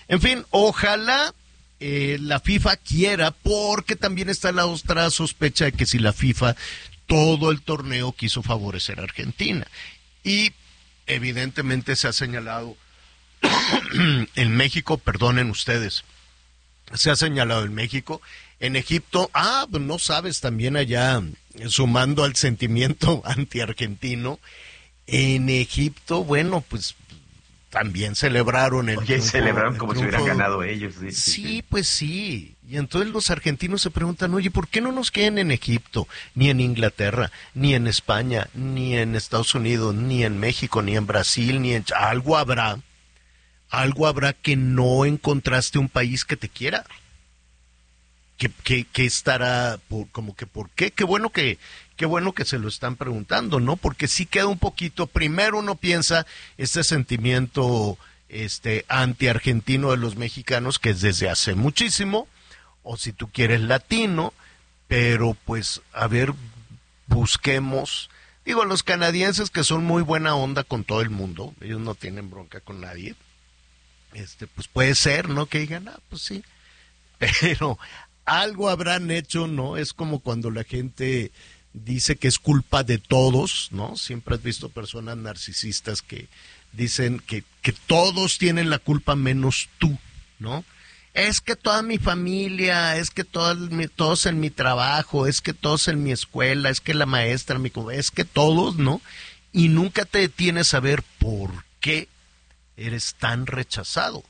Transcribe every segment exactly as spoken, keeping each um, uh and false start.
En fin, ojalá eh, la FIFA quiera, porque también está la otra sospecha de que si la FIFA todo el torneo quiso favorecer a Argentina. Y evidentemente se ha señalado en México, perdonen ustedes, se ha señalado en México, en Egipto, ah, pues no sabes, también allá, sumando al sentimiento anti-argentino, en Egipto, bueno, pues también celebraron el Oye, triunfo, celebraron el como triunfo. si hubieran ganado ellos. Sí, Sí, sí, sí. pues sí. Y entonces los argentinos se preguntan, oye, ¿por qué no nos quedan en Egipto, ni en Inglaterra, ni en España, ni en Estados Unidos, ni en México, ni en Brasil, ni en... Algo habrá, algo habrá que no encontraste un país que te quiera. ¿Qué, qué, qué estará, por, como que por qué? Qué bueno que, qué bueno que se lo están preguntando, ¿no? Porque sí queda un poquito, primero uno piensa este sentimiento este anti-argentino de los mexicanos, que es desde hace muchísimo, o si tú quieres latino, pero pues, a ver, busquemos, digo, los canadienses que son muy buena onda con todo el mundo, ellos no tienen bronca con nadie, este, pues puede ser, ¿no? Que digan, ah, pues sí, pero algo habrán hecho, ¿no? Es como cuando la gente dice que es culpa de todos, ¿no? Siempre has visto personas narcisistas que dicen que, que todos tienen la culpa menos tú, ¿no? Es que toda mi familia, es que todos, todos en mi trabajo, es que todos en mi escuela, es que la maestra, mi, es que todos, ¿no? Y nunca te detienes a ver por qué eres tan rechazado.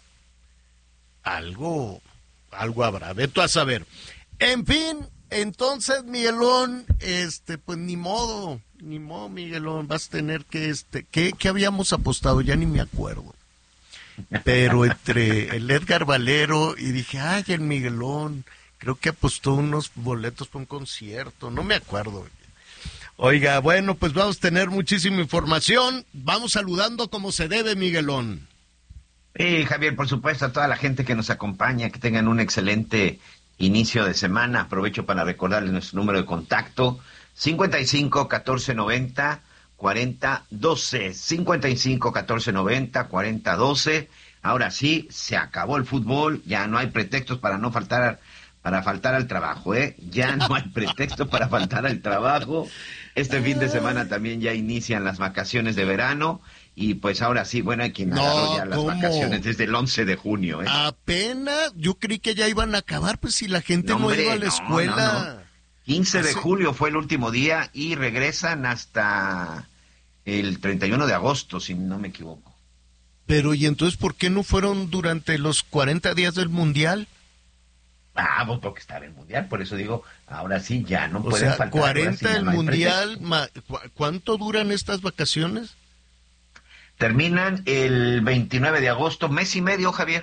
Algo... algo habrá, ve tú a saber. En fin, entonces, Miguelón, este, pues ni modo, ni modo, Miguelón, vas a tener que, este, ¿qué, qué habíamos apostado? Ya ni me acuerdo. Pero entre el Edgar Valero y dije, ay, el Miguelón, creo que apostó unos boletos para un concierto, no me acuerdo. Oiga, bueno, pues vamos a tener muchísima información, vamos saludando como se debe, Miguelón. Sí, Javier, por supuesto, a toda la gente que nos acompaña, que tengan un excelente inicio de semana. Aprovecho para recordarles nuestro número de contacto, cincuenta y cinco, catorce noventa, cuarenta, doce, cincuenta y cinco, catorce noventa, cuarenta, doce. Ahora sí, se acabó el fútbol, ya no hay pretextos para no faltar, para faltar al trabajo, ¿eh? Ya no hay pretexto para faltar al trabajo. Este fin de semana también ya inician las vacaciones de verano. Y pues ahora sí, bueno, hay quien No, agarró ya las ¿cómo? vacaciones desde el once de junio, ¿eh? Apenas, yo creí que ya iban a acabar, pues si la gente no, No, no hombre, iba a la no, escuela. no, no. quince de Hace... julio fue el último día y regresan hasta el treinta y uno de agosto, si no me equivoco. Pero, ¿y entonces por qué no fueron durante los cuarenta días del Mundial? Ah, pues porque estaba el Mundial, por eso digo, ahora sí ya no O pueden sea, faltar. cuarenta Sí, del no Mundial, ma... ¿cu ¿cuánto duran estas vacaciones? Terminan el veintinueve de agosto, mes y medio, Javier.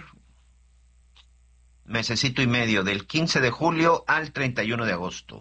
Mesecito y medio, del quince de julio al treinta y uno de agosto.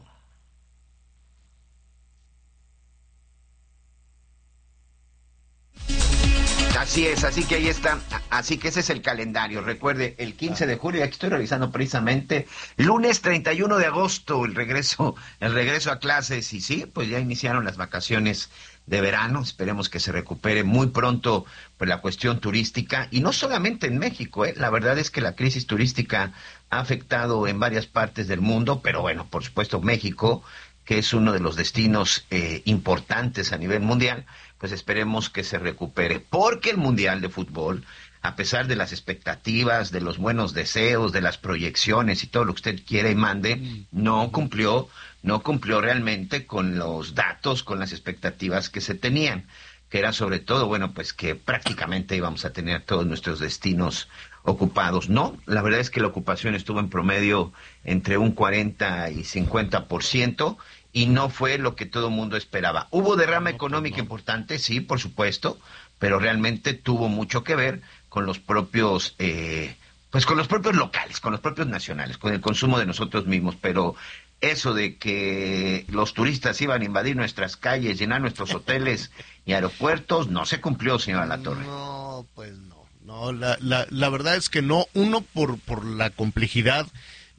Así es, así que ahí está, así que ese es el calendario. Recuerde, el quince de julio, aquí estoy revisando precisamente, lunes treinta y uno de agosto, el regreso, el regreso a clases, y sí, pues ya iniciaron las vacaciones de verano, esperemos que se recupere muy pronto pues la cuestión turística, y no solamente en México, ¿eh? La verdad es que la crisis turística ha afectado en varias partes del mundo, pero bueno, por supuesto México, que es uno de los destinos eh, importantes a nivel mundial, pues esperemos que se recupere, porque el Mundial de Fútbol, a pesar de las expectativas, de los buenos deseos, de las proyecciones y todo lo que usted quiera y mande, no cumplió, no cumplió realmente con los datos, con las expectativas que se tenían, que era sobre todo, bueno, pues que prácticamente íbamos a tener todos nuestros destinos ocupados. No, la verdad es que la ocupación estuvo en promedio entre un cuarenta y cincuenta por ciento, y no fue lo que todo el mundo esperaba. ¿Hubo derrama no, económica pues no. importante? Sí, por supuesto, pero realmente tuvo mucho que ver con los propios, eh, pues con los propios locales, con los propios nacionales, con el consumo de nosotros mismos, pero eso de que los turistas iban a invadir nuestras calles, llenar nuestros hoteles y aeropuertos, no se cumplió, señora Latorre. No, pues no, no, la, la, la verdad es que no, uno por, por la complejidad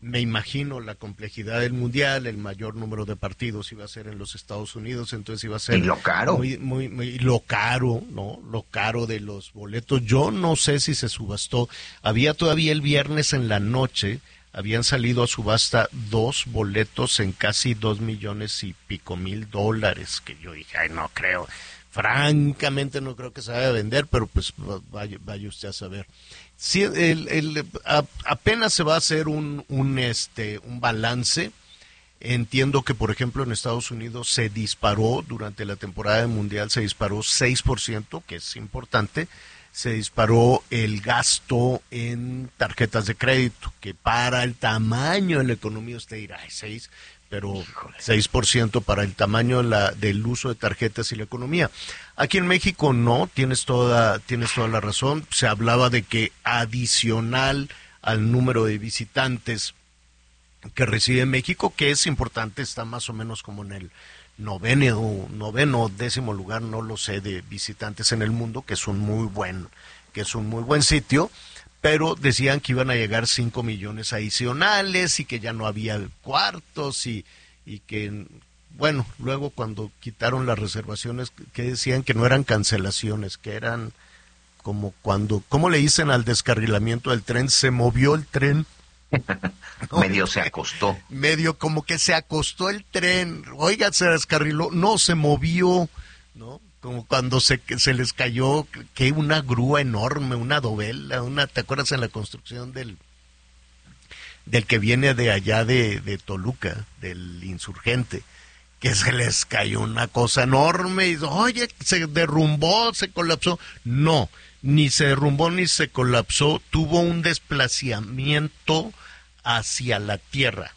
me imagino la complejidad del mundial, el mayor número de partidos iba a ser en los Estados Unidos, entonces iba a ser y lo caro, muy, muy, muy lo caro, ¿no? Lo caro de los boletos. Yo no sé si se subastó. Había todavía el viernes en la noche, habían salido a subasta dos boletos en casi dos millones y pico mil dólares, que yo dije, ay, no creo. Francamente no creo que se vaya a vender, pero pues vaya, vaya usted a saber. Sí, el, el, a, apenas se va a hacer un, un, este, un balance. Entiendo que, por ejemplo, en Estados Unidos se disparó, durante la temporada del Mundial se disparó seis por ciento, que es importante, se disparó el gasto en tarjetas de crédito, que para el tamaño de la economía usted dirá, ay, seis, pero Híjole. seis por ciento para el tamaño de la, del uso de tarjetas y la economía. Aquí en México no, tienes toda, tienes toda la razón. Se hablaba de que adicional al número de visitantes que recibe México, que es importante, está más o menos como en el noveno, noveno, décimo lugar, no lo sé, de visitantes en el mundo, que es un muy buen, que es un muy buen sitio, pero decían que iban a llegar cinco millones adicionales y que ya no había cuartos y, y que, bueno, luego cuando quitaron las reservaciones, que decían que no eran cancelaciones, que eran como cuando, ¿cómo le dicen al descarrilamiento del tren? Se movió el tren. No, medio se acostó. Medio como que se acostó el tren. Oiga, se descarriló. No, se movió, ¿no? Como cuando se, se les cayó que una grúa enorme, una dovela, una, ¿te acuerdas en la construcción del del que viene de allá de, de Toluca, del Insurgente? Que se les cayó una cosa enorme y, oye, se derrumbó, se colapsó. No, ni se derrumbó ni se colapsó, tuvo un desplazamiento hacia la tierra.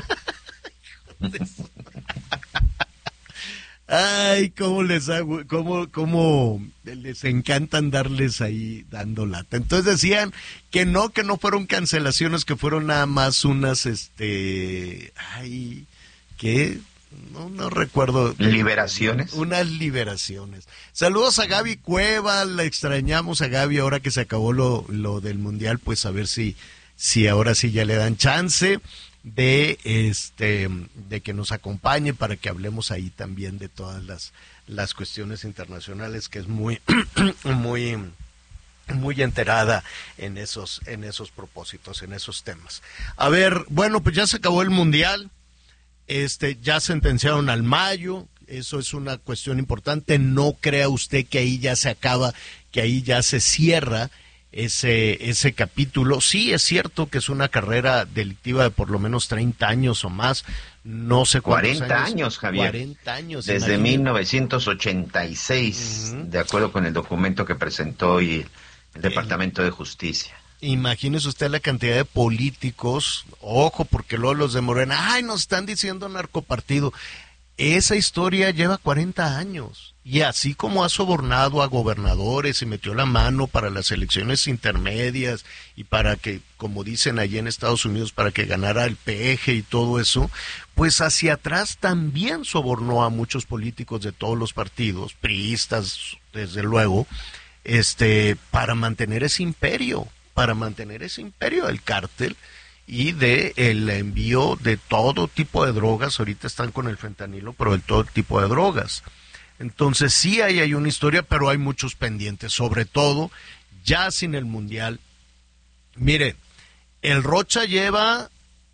Ay, cómo les hago, cómo, cómo les encantan darles ahí dando lata. Entonces decían que no, que no fueron cancelaciones, que fueron nada más unas, este, ay, ¿qué? No, no recuerdo. ¿Liberaciones? Unas liberaciones. Saludos a Gaby Cueva, la extrañamos a Gaby ahora que se acabó lo, lo del Mundial, pues a ver si, si ahora sí ya le dan chance de este de que nos acompañe para que hablemos ahí también de todas las, las cuestiones internacionales, que es muy, muy, muy enterada en esos, en esos propósitos, en esos temas. A ver, bueno, pues ya se acabó el Mundial. Este, ya sentenciaron al Mayo, eso es una cuestión importante. No crea usted que ahí ya se acaba, que ahí ya se cierra ese ese capítulo. Sí, es cierto que es una carrera delictiva de por lo menos treinta años o más, no sé cuántos cuarenta años, años, Javier. cuarenta años. Desde imagínate. mil novecientos ochenta y seis, uh-huh. de acuerdo con el documento que presentó hoy el Departamento el... de Justicia. Imagínese usted la cantidad de políticos, ojo, porque luego los de Morena, ay, nos están diciendo narcopartido. Esa historia lleva cuarenta años, y así como ha sobornado a gobernadores y metió la mano para las elecciones intermedias y para que, como dicen allí en Estados Unidos, para que ganara el peje y todo eso, pues hacia atrás también sobornó a muchos políticos de todos los partidos, priistas, desde luego, este, para mantener ese imperio. para mantener ese imperio del cártel y de el envío de todo tipo de drogas. Ahorita están con el fentanilo, pero de todo tipo de drogas. Entonces sí hay, hay una historia, pero hay muchos pendientes, sobre todo ya sin el Mundial. Mire, el Rocha lleva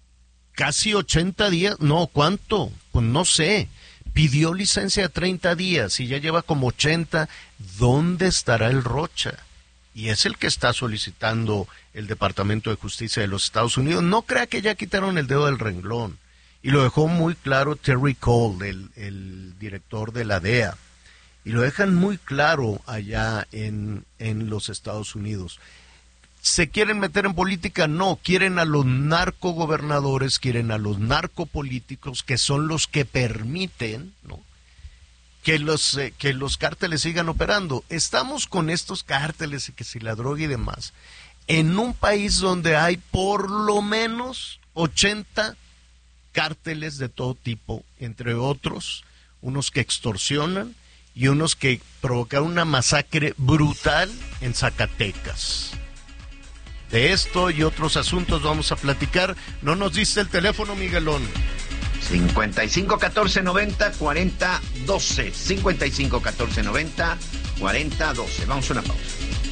casi ochenta días, no, ¿cuánto? Pues no sé, pidió licencia de treinta días y ya lleva como ochenta. ¿Dónde estará el Rocha? Y es el que está solicitando el Departamento de Justicia de los Estados Unidos. No crea que ya quitaron el dedo del renglón. Y lo dejó muy claro Terry Cole, el, el director de la D E A. Y lo dejan muy claro allá en, en los Estados Unidos. ¿Se quieren meter en política? No, quieren a los narcogobernadores, quieren a los narcopolíticos, que son los que permiten, ¿no?, que los eh, que los cárteles sigan operando. Estamos con estos cárteles y que si la droga y demás, en un país donde hay por lo menos ochenta cárteles de todo tipo, entre otros, unos que extorsionan y unos que provocaron una masacre brutal en Zacatecas. De esto y otros asuntos vamos a platicar. No nos diste el teléfono, Miguelón. cincuenta y cinco catorce noventa cuarenta doce. cincuenta y cinco catorce noventa cuarenta doce. Vamos a una pausa.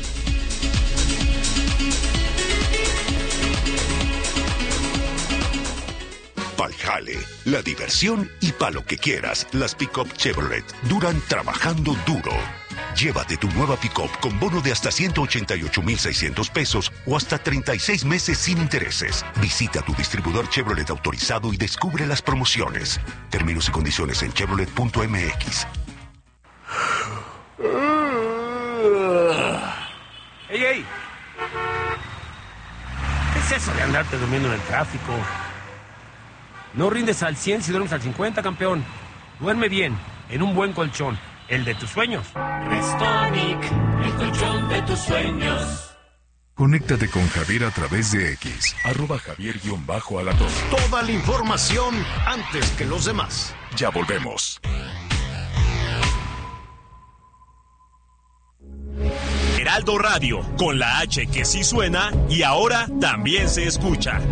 Pa'l jale, la diversión y pa' lo que quieras, las pick-up Chevrolet duran trabajando duro. Llévate tu nueva pick-up con bono de hasta ciento ochenta y ocho mil seiscientos pesos o hasta treinta y seis meses sin intereses. Visita tu distribuidor Chevrolet autorizado y descubre las promociones. Términos y condiciones en chevrolet punto m x. ¡Ey, ey! ¿Qué es eso de andarte durmiendo en el tráfico? No rindes al cien si duermes al cincuenta, campeón. Duerme bien, en un buen colchón, el de tus sueños. Restonic, el colchón de tus sueños. Conéctate con Javier a través de X, arroba Javier-Alatorre. Toda la información antes que los demás. Ya volvemos. Heraldo Radio, con la H que sí suena y ahora también se escucha.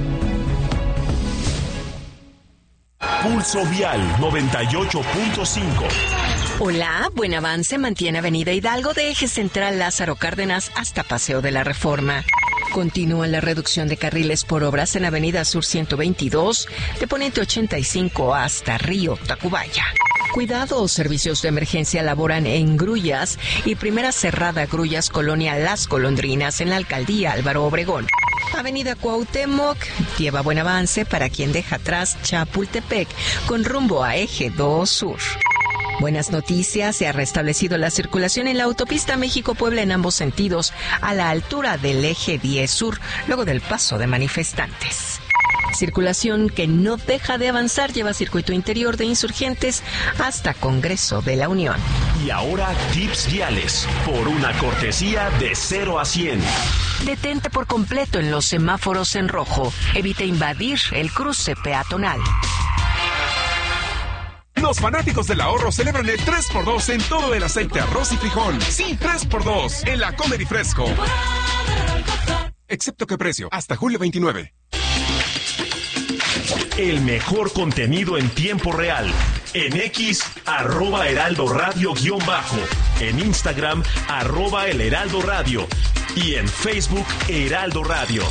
Pulso Vial noventa y ocho punto cinco. Hola, buen avance mantiene Avenida Hidalgo de Eje Central Lázaro Cárdenas hasta Paseo de la Reforma. Continúa la reducción de carriles por obras en Avenida Sur ciento veintidós, de Poniente ochenta y cinco hasta Río Tacubaya. Cuidado, servicios de emergencia laboran en Grullas y Primera Cerrada Grullas, Colonia Las Golondrinas, en la Alcaldía Álvaro Obregón. Avenida Cuauhtémoc lleva buen avance para quien deja atrás Chapultepec con rumbo a Eje dos Sur. Buenas noticias, se ha restablecido la circulación en la autopista México-Puebla en ambos sentidos a la altura del Eje diez Sur, luego del paso de manifestantes. Circulación que no deja de avanzar, lleva circuito interior de Insurgentes hasta Congreso de la Unión. Y ahora tips viales, por una cortesía de cero a cien. Detente por completo en los semáforos en rojo. Evita invadir el cruce peatonal. Los fanáticos del ahorro celebran el tres por dos en todo el aceite, arroz y frijol. Sí, tres por dos en la Comer y Fresco. Excepto que precio, hasta julio veintinueve. El mejor contenido en tiempo real. En X, arroba Heraldo Radio guión bajo. En Instagram, arroba El Heraldo Radio. Y en Facebook, Heraldo Radio.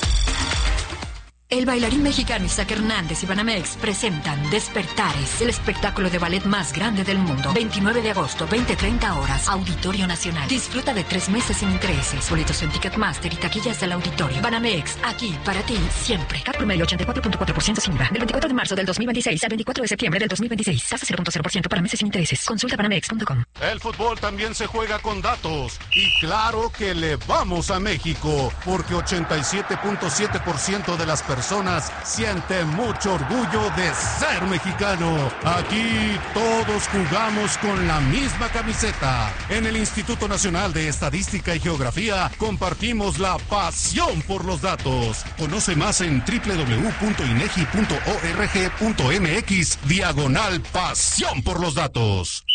El bailarín mexicano Isaac Hernández y Banamex presentan Despertares, el espectáculo de ballet más grande del mundo. veintinueve de agosto, veinte treinta horas, Auditorio Nacional. Disfruta de tres meses sin intereses. Boletos en Ticketmaster y taquillas del auditorio. Banamex, aquí para ti siempre. C A T promedio ochenta y cuatro punto cuatro por ciento sin I V A. Del veinticuatro de marzo del dos mil veintiséis al veinticuatro de septiembre del dos mil veintiséis. Tasa cero punto cero por ciento para meses sin intereses. Consulta banamex punto com. El fútbol también se juega con datos. Y claro que le vamos a México, porque ochenta y siete punto siete por ciento de las personas siente mucho orgullo de ser mexicano. Aquí todos jugamos con la misma camiseta. En el Instituto Nacional de Estadística y Geografía compartimos la pasión por los datos. Conoce más en doble u doble u doble u punto inegi punto org punto mx diagonal pasión por los datos.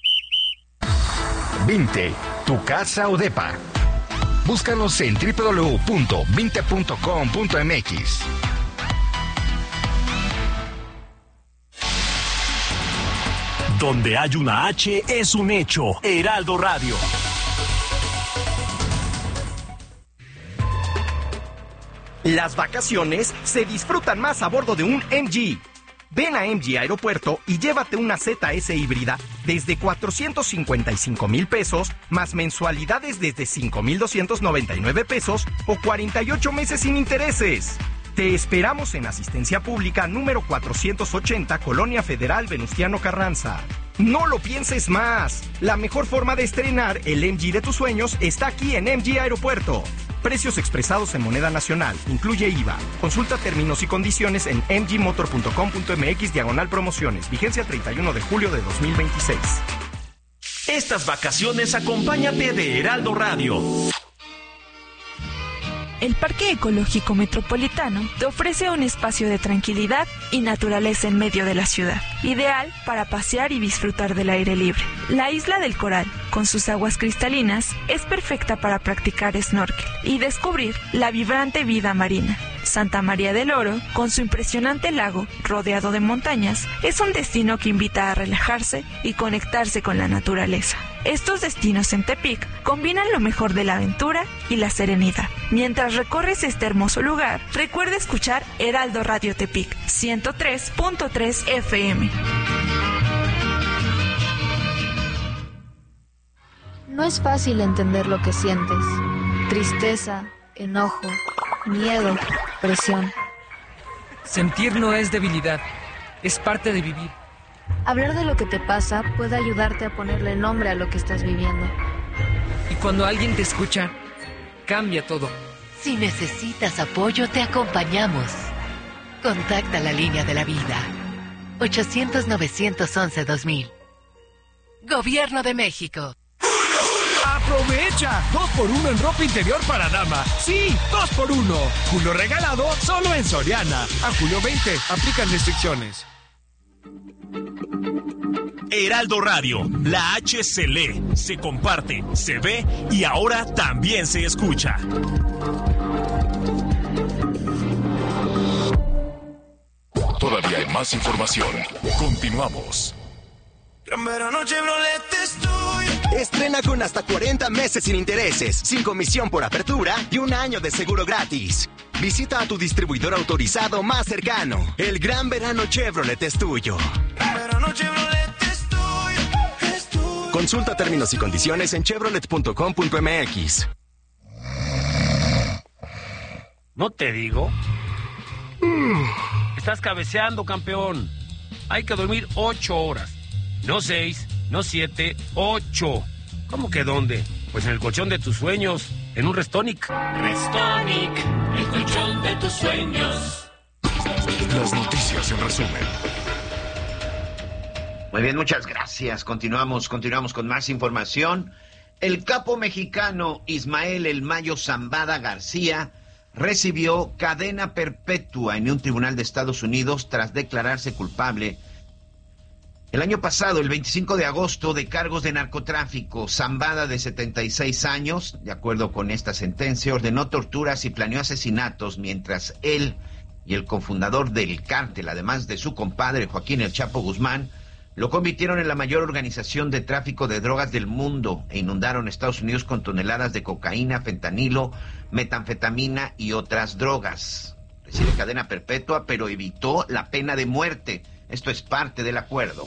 Vinte, tu casa o depa. Búscanos en doble u doble u doble u punto vinte punto com punto m x. Donde hay una H es un hecho. Heraldo Radio. Las vacaciones se disfrutan más a bordo de un M G. Ven a M G Aeropuerto y llévate una Z S híbrida desde cuatrocientos cincuenta y cinco mil pesos, más mensualidades desde cinco mil doscientos noventa y nueve pesos o cuarenta y ocho meses sin intereses. Te esperamos en Asistencia Pública número cuatrocientos ochenta, Colonia Federal Venustiano Carranza. No lo pienses más. La mejor forma de estrenar el M G de tus sueños está aquí en M G Aeropuerto. Precios expresados en moneda nacional. Incluye I V A. Consulta términos y condiciones en m g motor punto com punto m x diagonal promociones. Vigencia treinta y uno de julio de dos mil veintiséis. Estas vacaciones acompáñate de Heraldo Radio. El Parque Ecológico Metropolitano te ofrece un espacio de tranquilidad y naturaleza en medio de la ciudad, ideal para pasear y disfrutar del aire libre. La Isla del Coral, con sus aguas cristalinas, es perfecta para practicar snorkel y descubrir la vibrante vida marina. Santa María del Oro, con su impresionante lago rodeado de montañas, es un destino que invita a relajarse y conectarse con la naturaleza. Estos destinos en Tepic combinan lo mejor de la aventura y la serenidad. Mientras recorres este hermoso lugar, recuerda escuchar Heraldo Radio Tepic ciento tres punto tres F M. No es fácil entender lo que sientes. Tristeza, enojo, miedo, presión. Sentir no es debilidad, es parte de vivir. Hablar de lo que te pasa puede ayudarte a ponerle nombre a lo que estás viviendo. Y cuando alguien te escucha, cambia todo. Si necesitas apoyo, te acompañamos. Contacta la línea de la vida. ochocientos, novecientos once, dos mil. Gobierno de México. ¡Aprovecha! dos por uno en ropa interior para dama. Sí, dos por uno. Julio regalado solo en Soriana. A julio veinte. Aplican restricciones. Heraldo Radio, la H se lee, se comparte, se ve y ahora también se escucha. Todavía hay más información. Continuamos. Gran verano Chevrolet estoy. Estrena con hasta cuarenta meses sin intereses, sin comisión por apertura y un año de seguro gratis. Visita a tu distribuidor autorizado más cercano. El Gran Verano Chevrolet es tuyo. Gran verano Chevrolet estoy, estoy. Consulta términos y condiciones en chevrolet punto com punto m x. ¿No te digo? Estás cabeceando, campeón. Hay que dormir ocho horas. No seis, no siete, ocho. ¿Cómo que dónde? Pues en el colchón de tus sueños, en un Restonic. Restonic, el colchón de tus sueños. Las noticias en resumen. Muy bien, muchas gracias. Continuamos, continuamos con más información. El capo mexicano Ismael El Mayo Zambada García recibió cadena perpetua en un tribunal de Estados Unidos tras declararse culpable el año pasado, el veinticinco de agosto, de cargos de narcotráfico. Zambada, de setenta y seis años, de acuerdo con esta sentencia, ordenó torturas y planeó asesinatos mientras él y el cofundador del cártel, además de su compadre Joaquín El Chapo Guzmán, lo convirtieron en la mayor organización de tráfico de drogas del mundo e inundaron Estados Unidos con toneladas de cocaína, fentanilo, metanfetamina y otras drogas. Recibe cadena perpetua, pero evitó la pena de muerte. Esto es parte del acuerdo.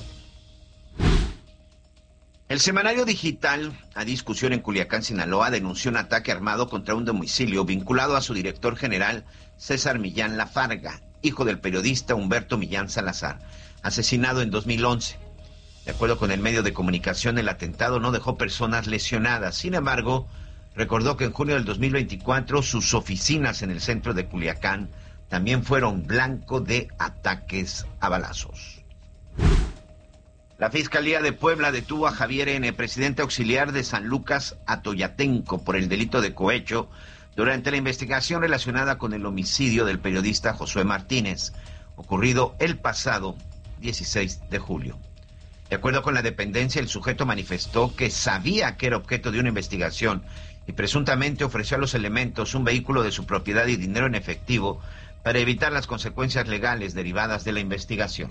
El semanario digital A Discusión en Culiacán, Sinaloa, denunció un ataque armado contra un domicilio vinculado a su director general, César Millán Lafarga, hijo del periodista Humberto Millán Salazar, asesinado en dos mil once. De acuerdo con el medio de comunicación, el atentado no dejó personas lesionadas. Sin embargo, recordó que en junio del dos mil veinticuatro sus oficinas en el centro de Culiacán también fueron blanco de ataques a balazos. La Fiscalía de Puebla detuvo a Javier N., presidente auxiliar de San Lucas Atoyatenco, por el delito de cohecho durante la investigación relacionada con el homicidio del periodista Josué Martínez, ocurrido el pasado dieciséis de julio. De acuerdo con la dependencia, el sujeto manifestó que sabía que era objeto de una investigación y presuntamente ofreció a los elementos un vehículo de su propiedad y dinero en efectivo para evitar las consecuencias legales derivadas de la investigación.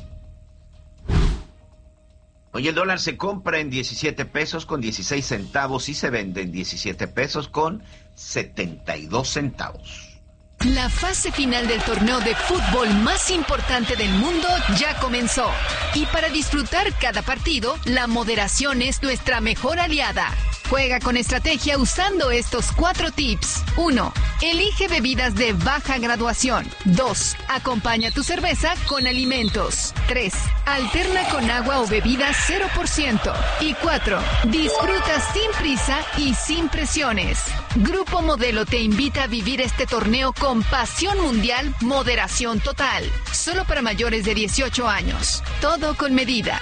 Hoy el dólar se compra en diecisiete pesos con dieciséis centavos y se vende en diecisiete pesos con setenta y dos centavos. La fase final del torneo de fútbol más importante del mundo ya comenzó. Y para disfrutar cada partido, la moderación es nuestra mejor aliada. Juega con estrategia usando estos cuatro tips. uno. Elige bebidas de baja graduación. dos. Acompaña tu cerveza con alimentos. tres. Alterna con agua o bebidas cero por ciento. Y cuatro. Disfruta sin prisa y sin presiones. Grupo Modelo te invita a vivir este torneo con pasión mundial, moderación total. Solo para mayores de dieciocho años. Todo con medida.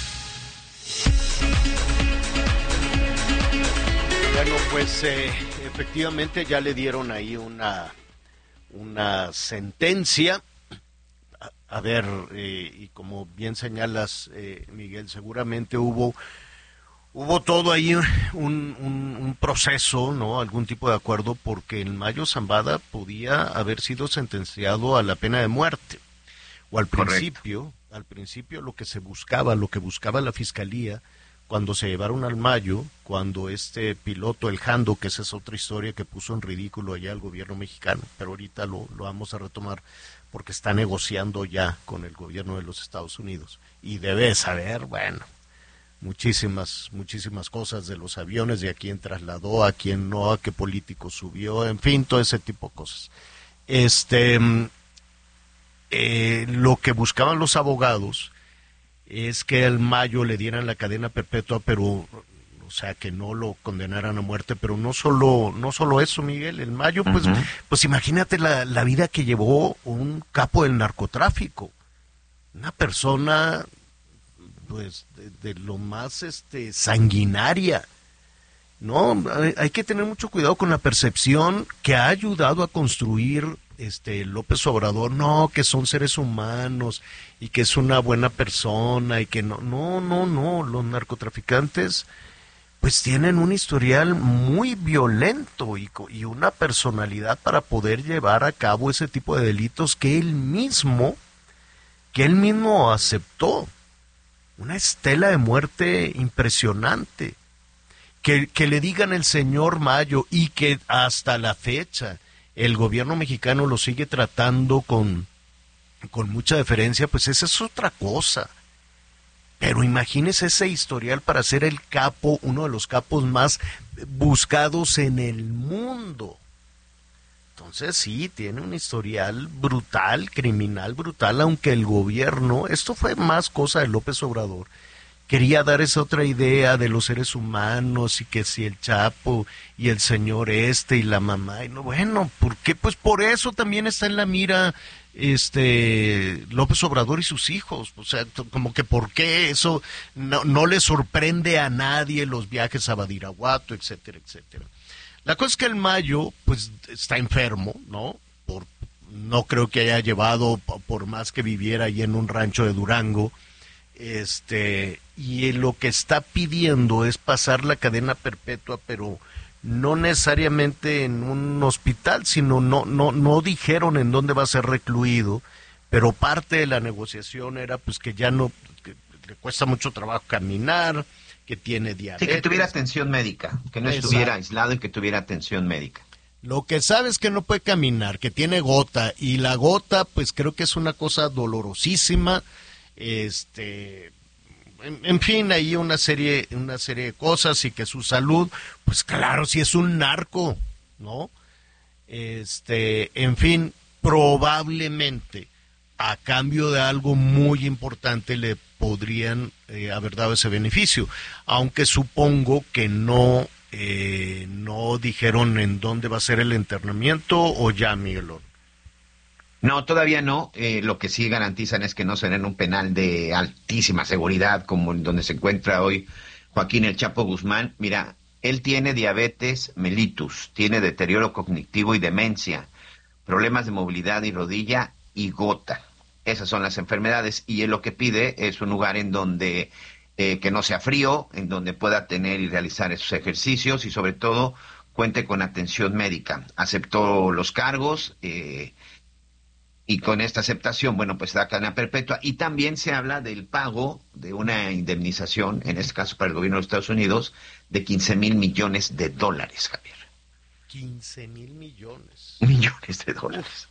Bueno, pues eh, efectivamente ya le dieron ahí una, una sentencia. A, a ver, eh, y como bien señalas, eh, Miguel, seguramente hubo hubo todo ahí un, un, un proceso, ¿no? Algún tipo de acuerdo, porque el Mayo Zambada podía haber sido sentenciado a la pena de muerte. O al principio, Correcto. al principio lo que se buscaba, lo que buscaba la Fiscalía, cuando se llevaron al Mayo, cuando este piloto, el Jando, que esa es otra historia que puso en ridículo allá al gobierno mexicano, pero ahorita lo, lo vamos a retomar porque está negociando ya con el gobierno de los Estados Unidos y debe saber, bueno, muchísimas, muchísimas cosas de los aviones, de a quién trasladó, a quién no, a qué político subió, en fin, todo ese tipo de cosas. Este, eh, lo que buscaban los abogados es que al Mayo le dieran la cadena perpetua, pero, o sea, que no lo condenaran a muerte, pero no solo, no solo eso, Miguel, el Mayo, pues, uh-huh. pues imagínate la, la vida que llevó un capo del narcotráfico, una persona, pues, de, de lo más, este, sanguinaria, ¿no? Hay, hay que tener mucho cuidado con la percepción que ha ayudado a construir este López Obrador, no, que son seres humanos y que es una buena persona y que no, no, no, no, los narcotraficantes pues tienen un historial muy violento y, y una personalidad para poder llevar a cabo ese tipo de delitos que él mismo, que él mismo aceptó, una estela de muerte impresionante, que, que le digan el señor Mayo y que hasta la fecha el gobierno mexicano lo sigue tratando con, con mucha deferencia, pues esa es otra cosa. Pero imagínese ese historial para ser el capo, uno de los capos más buscados en el mundo. Entonces sí, tiene un historial brutal, criminal brutal, aunque el gobierno, esto fue más cosa de López Obrador, quería dar esa otra idea de los seres humanos y que si el Chapo y el señor este y la mamá, y no, bueno, ¿por qué? Pues por eso también está en la mira este López Obrador y sus hijos, o sea, como que por qué eso no, no le sorprende a nadie los viajes a Badiraguato, etcétera, etcétera. La cosa es que el Mayo, pues, está enfermo, ¿no? Por, no creo que haya llevado, por más que viviera ahí en un rancho de Durango, este, y lo que está pidiendo es pasar la cadena perpetua, pero no necesariamente en un hospital, sino no, no, no dijeron en dónde va a ser recluido, pero parte de la negociación era pues que ya no, que le cuesta mucho trabajo caminar, que tiene diabetes. Sí, que tuviera atención médica, que no Exacto. estuviera aislado y que tuviera atención médica. Lo que sabe es que no puede caminar, que tiene gota, y la gota pues creo que es una cosa dolorosísima. Este, en, en fin, hay una serie, una serie de cosas y que su salud, pues claro, si es un narco, ¿no? Este, en fin, probablemente a cambio de algo muy importante le podrían eh, haber dado ese beneficio, aunque supongo que no, eh, no dijeron en dónde va a ser el internamiento o ya, Miguelón. No, todavía no. Eh, lo que sí garantizan es que no será en un penal de altísima seguridad, como en donde se encuentra hoy Joaquín El Chapo Guzmán. Mira, él tiene diabetes mellitus, tiene deterioro cognitivo y demencia, problemas de movilidad y rodilla y gota. Esas son las enfermedades, y él lo que pide es un lugar en donde eh, que no sea frío, en donde pueda tener y realizar esos ejercicios y sobre todo cuente con atención médica. Aceptó los cargos, eh, y con esta aceptación, bueno, pues da cadena perpetua. Y también se habla del pago de una indemnización, en este caso para el gobierno de los Estados Unidos, de quince mil millones de dólares, Javier. quince mil millones. Millones de dólares.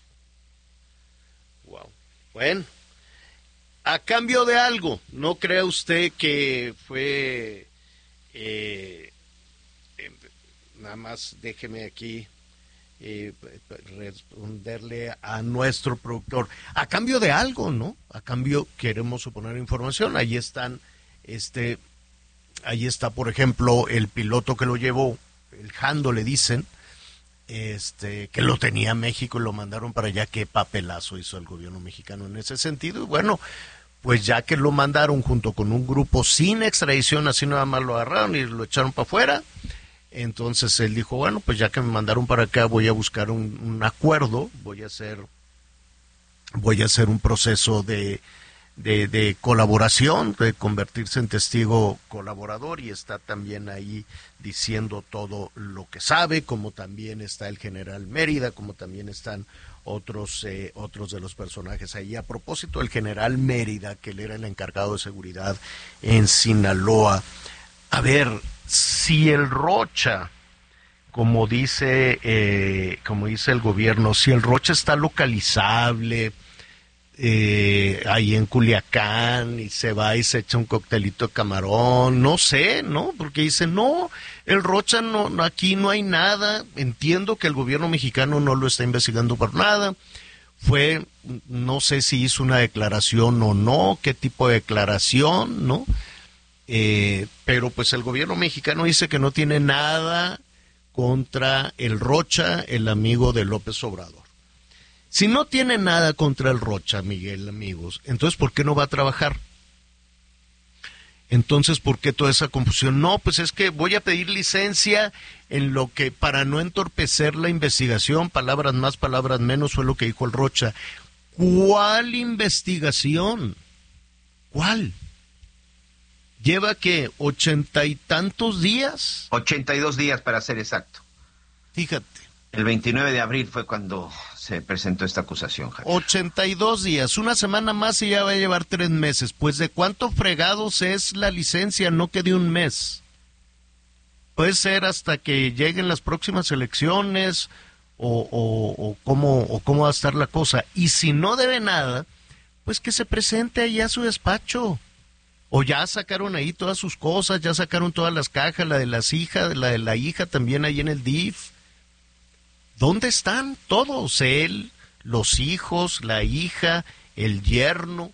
Wow. Bueno, a cambio de algo, ¿no cree usted que fue... Eh, eh, nada más déjeme aquí... Eh, responderle a nuestro productor a cambio de algo, ¿no? A cambio queremos suponer información. Ahí están, este, ahí está, por ejemplo, el piloto que lo llevó, el Jando le dicen, este, que lo tenía México y lo mandaron para allá. Qué papelazo hizo el gobierno mexicano en ese sentido. Y bueno, pues ya que lo mandaron junto con un grupo sin extradición, así nada más lo agarraron y lo echaron para afuera. Entonces él dijo, bueno, pues ya que me mandaron para acá, voy a buscar un, un acuerdo, voy a hacer, voy a hacer un proceso de, de, de colaboración, de convertirse en testigo colaborador, y está también ahí diciendo todo lo que sabe, como también está el general Mérida, como también están otros eh, otros de los personajes ahí. A propósito del general Mérida, que él era el encargado de seguridad en Sinaloa, a ver, si el Rocha, como dice eh, como dice el gobierno, si el Rocha está localizable eh, ahí en Culiacán y se va y se echa un coctelito de camarón, no sé, ¿no? Porque dice, no, el Rocha no, no, aquí no hay nada. Entiendo que el gobierno mexicano no lo está investigando por nada. Fue, no sé si hizo una declaración o no, qué tipo de declaración, ¿no? Eh, pero pues el gobierno mexicano dice que no tiene nada contra el Rocha, el amigo de López Obrador. Si no tiene nada contra el Rocha, Miguel, amigos, entonces ¿por qué no va a trabajar? Entonces, ¿por qué toda esa confusión? No, pues es que voy a pedir licencia en lo que, para no entorpecer la investigación, palabras más, palabras menos, fue lo que dijo el Rocha. ¿Cuál investigación? ¿Cuál? ¿Lleva qué? ¿Ochenta y tantos días? Ochenta y dos días para ser exacto. Fíjate. El veintinueve de abril fue cuando se presentó esta acusación, Javier. ochenta y dos días, una semana más y ya va a llevar tres meses. Pues ¿de cuánto fregados es la licencia? No que de un mes. Puede ser hasta que lleguen las próximas elecciones o, o, o, cómo, o cómo va a estar la cosa. Y si no debe nada, pues que se presente allá a su despacho. O ya sacaron ahí todas sus cosas, ya sacaron todas las cajas, la de las hijas, la de la hija también ahí en el D I F. ¿Dónde están todos? Él, los hijos, la hija, el yerno.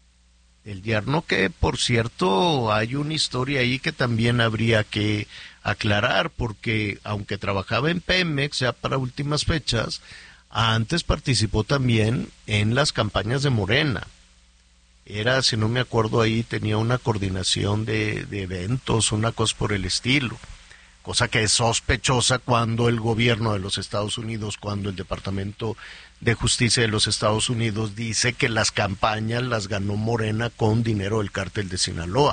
El yerno que, por cierto, hay una historia ahí que también habría que aclarar, porque aunque trabajaba en Pemex ya para últimas fechas, antes participó también en las campañas de Morena. Era, si no me acuerdo ahí, tenía una coordinación de, de eventos, una cosa por el estilo. Cosa que es sospechosa cuando el gobierno de los Estados Unidos, cuando el Departamento de Justicia de los Estados Unidos dice que las campañas las ganó Morena con dinero del cártel de Sinaloa.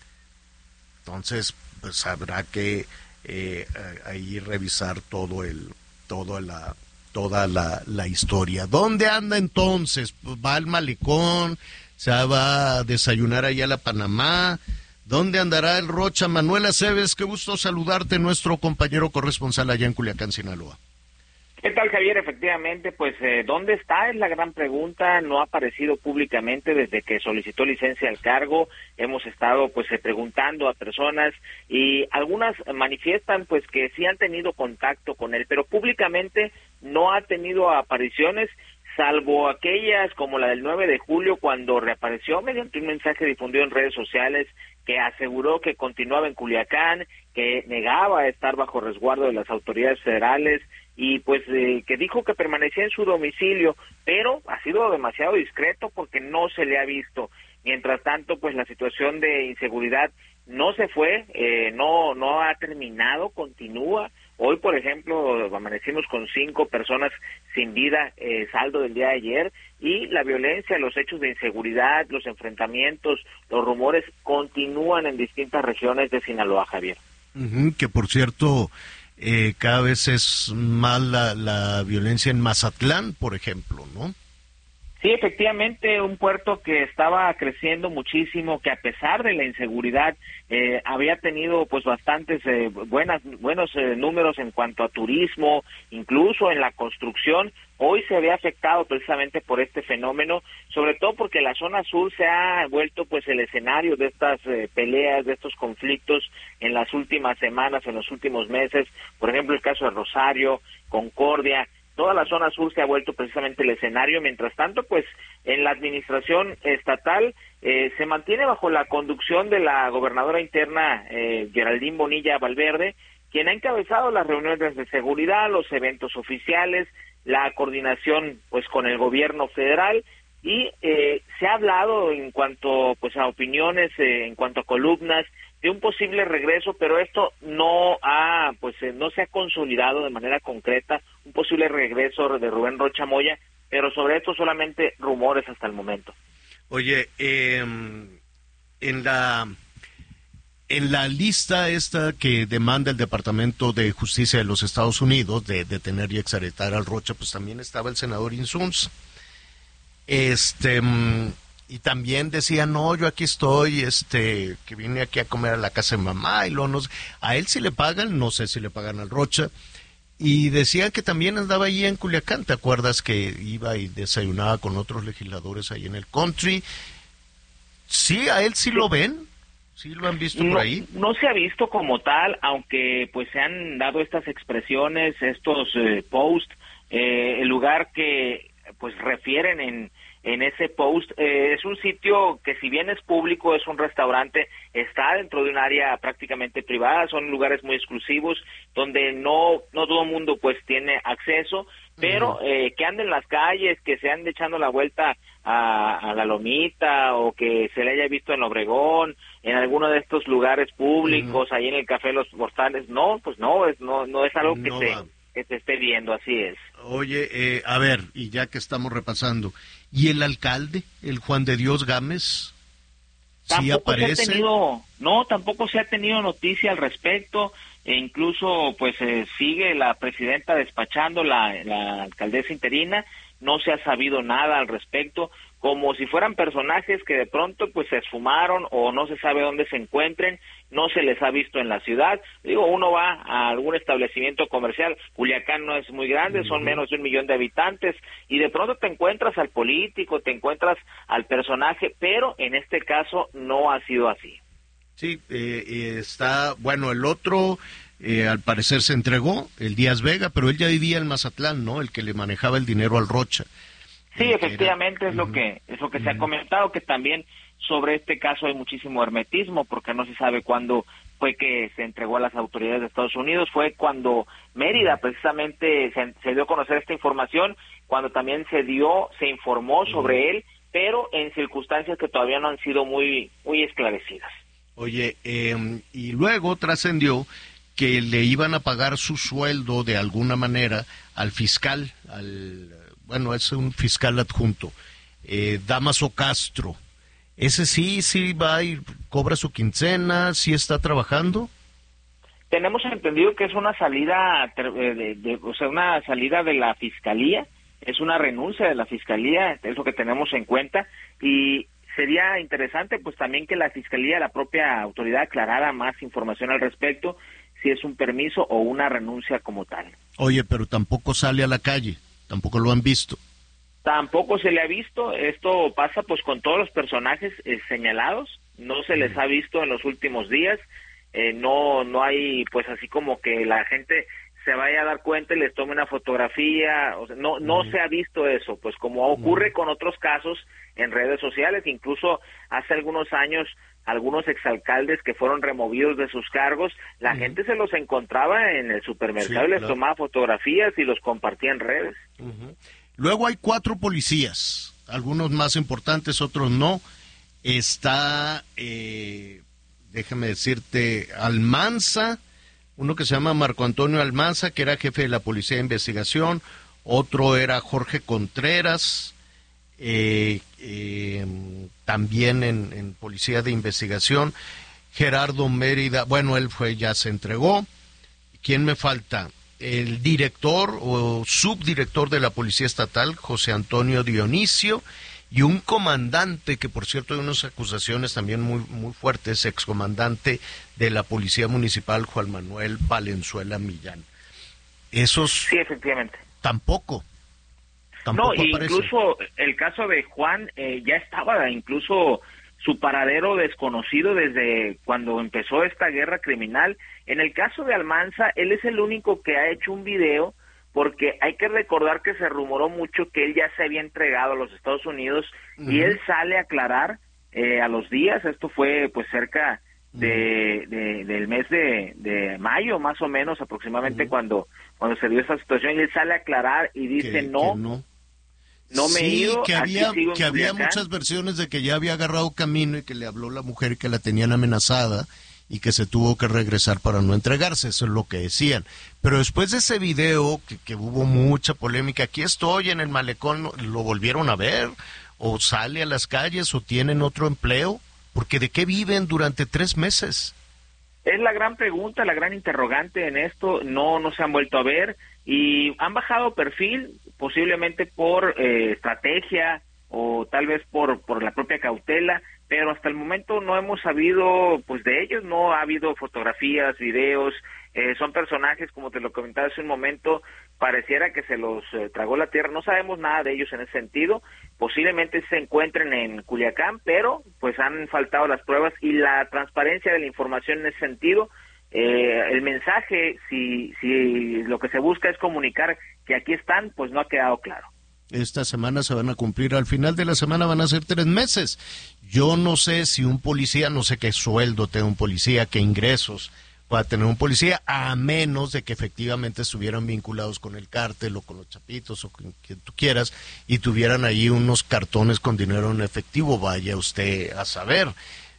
Entonces, pues habrá que eh, ahí revisar todo el, toda la, toda la, la historia. ¿Dónde anda entonces? Pues va al malecón, se va a desayunar allá a la Panamá. ¿Dónde andará el Rocha? Manuel Aceves, qué gusto saludarte, nuestro compañero corresponsal allá en Culiacán, Sinaloa. ¿Qué tal, Javier? Efectivamente, pues, eh, ¿dónde está? Es la gran pregunta. No ha aparecido públicamente desde que solicitó licencia al cargo. Hemos estado, pues, eh, preguntando a personas y algunas manifiestan, pues, que sí han tenido contacto con él, pero públicamente no ha tenido apariciones, salvo aquellas como la del nueve de julio, cuando reapareció mediante un mensaje difundido en redes sociales que aseguró que continuaba en Culiacán, que negaba estar bajo resguardo de las autoridades federales y pues eh, que dijo que permanecía en su domicilio, pero ha sido demasiado discreto porque no se le ha visto. Mientras tanto, pues la situación de inseguridad no se fue, eh, no no ha terminado, continúa. Hoy, por ejemplo, amanecimos con cinco personas sin vida, eh, saldo del día de ayer, y la violencia, los hechos de inseguridad, los enfrentamientos, los rumores continúan en distintas regiones de Sinaloa, Javier. Uh-huh, que por cierto, eh, cada vez es más la, la violencia en Mazatlán, por ejemplo, ¿no? Sí, efectivamente, un puerto que estaba creciendo muchísimo, que a pesar de la inseguridad eh, había tenido pues bastantes eh, buenas buenos eh, números en cuanto a turismo, incluso en la construcción. Hoy se ve afectado precisamente por este fenómeno, sobre todo porque la zona sur se ha vuelto pues el escenario de estas eh, peleas, de estos conflictos en las últimas semanas, en los últimos meses. Por ejemplo, el caso de Rosario, Concordia. Toda la zona sur se ha vuelto precisamente el escenario. Mientras tanto, pues en la administración estatal eh, se mantiene bajo la conducción de la gobernadora interna eh, Geraldine Bonilla Valverde, quien ha encabezado las reuniones de seguridad, los eventos oficiales, la coordinación pues con el gobierno federal y eh, se ha hablado en cuanto pues a opiniones, eh, en cuanto a columnas, de un posible regreso, pero esto no ha, pues eh, no se ha consolidado de manera concreta, un posible regreso de Rubén Rocha Moya, pero sobre esto solamente rumores hasta el momento. Oye, eh, en la en la lista esta que demanda el Departamento de Justicia de los Estados Unidos de detener y extraditar al Rocha, pues también estaba el senador Insunza. Este y también decía, no, yo aquí estoy, este, que vine aquí a comer a la casa de mamá, y luego no sé, a él sí le pagan, no sé si le pagan al Rocha, y decían que también andaba ahí en Culiacán, ¿te acuerdas que iba y desayunaba con otros legisladores ahí en el country? Sí, a él sí, sí. lo ven, sí lo han visto no, por ahí. No se ha visto como tal, aunque pues se han dado estas expresiones, estos eh, posts, eh, el lugar que pues refieren en en ese post, eh, es un sitio que si bien es público, es un restaurante, está dentro de un área prácticamente privada, son lugares muy exclusivos, donde no no todo el mundo pues tiene acceso, pero eh, que anden en las calles, que se ande echando la vuelta a, a la Lomita, o que se le haya visto en Obregón, en alguno de estos lugares públicos, uh-huh. ahí en el Café Los Portales, no, pues no, es no no es algo que no se... Va. que se esté viendo, así es. Oye, eh, a ver, y ya que estamos repasando, ¿y el alcalde, el Juan de Dios Gámez? ¿Sí aparece? Se ha tenido, no, tampoco se ha tenido noticia al respecto, e incluso pues eh, sigue la presidenta despachando, la, la alcaldesa interina, no se ha sabido nada al respecto, como si fueran personajes que de pronto pues se esfumaron o no se sabe dónde se encuentren, no se les ha visto en la ciudad. Digo, uno va a algún establecimiento comercial, Culiacán no es muy grande, son menos de un millón de habitantes, y de pronto te encuentras al político, te encuentras al personaje, pero en este caso no ha sido así. Sí, eh, está, bueno, el otro eh, al parecer se entregó, el Díaz Vega, pero él ya vivía en Mazatlán, ¿no? El que le manejaba el dinero al Rocha. Sí, efectivamente era... es lo que es lo que uh-huh. se ha comentado, que también sobre este caso hay muchísimo hermetismo, porque no se sabe cuándo fue que se entregó a las autoridades de Estados Unidos, fue cuando Mérida precisamente se, se dio a conocer esta información, cuando también se dio, se informó uh-huh. sobre él, pero en circunstancias que todavía no han sido muy, muy esclarecidas. Oye, eh, y luego trascendió que le iban a pagar su sueldo de alguna manera al fiscal, al... bueno, es un fiscal adjunto, eh, Dámaso Castro. ¿Ese sí, sí va y cobra su quincena, sí está trabajando? Tenemos entendido que es una salida, de, de, o sea, una salida de la fiscalía, es una renuncia de la fiscalía, es lo que tenemos en cuenta, y sería interesante pues también que la fiscalía, la propia autoridad, aclarara más información al respecto, si es un permiso o una renuncia como tal. Oye, pero tampoco sale a la calle. Tampoco lo han visto. Tampoco se le ha visto. Esto pasa pues con todos los personajes eh, señalados. No se les ha visto en los últimos días. Eh, no no hay pues así como que la gente se vaya a dar cuenta y les tome una fotografía. O sea, no no mm. se ha visto eso. Pues como ocurre mm. con otros casos en redes sociales. Incluso hace algunos años algunos exalcaldes que fueron removidos de sus cargos, la uh-huh. gente se los encontraba en el supermercado sí, y les claro. tomaba fotografías y los compartía en redes. Uh-huh. Luego hay cuatro policías, algunos más importantes, otros no. Está, eh, déjame decirte, Almanza, uno que se llama Marco Antonio Almanza, que era jefe de la Policía de Investigación, otro era Jorge Contreras, Eh, eh, también en, en Policía de Investigación, Gerardo Mérida, bueno, él fue, ya se entregó. ¿Quién me falta? El director o subdirector de la Policía Estatal, José Antonio Dionisio, y un comandante, que por cierto hay unas acusaciones también muy, muy fuertes, excomandante de la Policía Municipal, Juan Manuel Valenzuela Millán. Esos... Sí, efectivamente. Tampoco. No, incluso el caso de Juan eh, ya estaba, incluso su paradero desconocido desde cuando empezó esta guerra criminal. En el caso de Almanza, él es el único que ha hecho un video, porque hay que recordar que se rumoró mucho que él ya se había entregado a los Estados Unidos, uh-huh. y él sale a aclarar eh, a los días, esto fue pues cerca de, uh-huh. de del mes de, de mayo, más o menos, aproximadamente, uh-huh. cuando, cuando se dio esa situación, y él sale a aclarar y dice que, no, que no. No me sí, he ido, que había, que había Culiacán. muchas versiones de que ya había agarrado camino y que le habló la mujer y que la tenían amenazada y que se tuvo que regresar para no entregarse, eso es lo que decían. Pero después de ese video, que, que hubo mucha polémica, aquí estoy en el malecón, ¿lo volvieron a ver? ¿O sale a las calles o tienen otro empleo? Porque ¿de qué viven durante tres meses? Es la gran pregunta, la gran interrogante en esto, no, no se han vuelto a ver y han bajado perfil, posiblemente por eh, estrategia o tal vez por, por la propia cautela, pero hasta el momento no hemos sabido pues de ellos, no ha habido fotografías, videos, eh, son personajes, como te lo comentaba hace un momento, pareciera que se los eh, tragó la tierra, no sabemos nada de ellos en ese sentido, posiblemente se encuentren en Culiacán, pero pues han faltado las pruebas y la transparencia de la información en ese sentido. Eh, el mensaje, si, si lo que se busca es comunicar que aquí están, pues no ha quedado claro. Esta semana se van a cumplir, al final de la semana van a ser tres meses. Yo no sé si un policía, no sé qué sueldo tenga un policía, qué ingresos va a tener un policía, a menos de que efectivamente estuvieran vinculados con el cártel o con los chapitos o con quien tú quieras y tuvieran ahí unos cartones con dinero en efectivo, vaya usted a saber.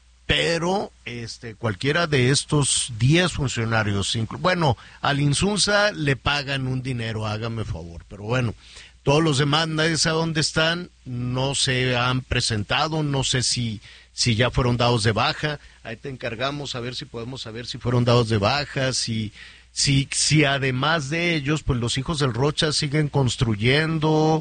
Pero este cualquiera de estos diez funcionarios, inclu- bueno, al Insunza le pagan un dinero, hágame favor, pero bueno, todos los demás, nadie sabe dónde están, no se han presentado, no sé si, si ya fueron dados de baja, ahí te encargamos a ver si podemos saber si fueron dados de baja, si, si, si además de ellos, pues los hijos del Rocha siguen construyendo,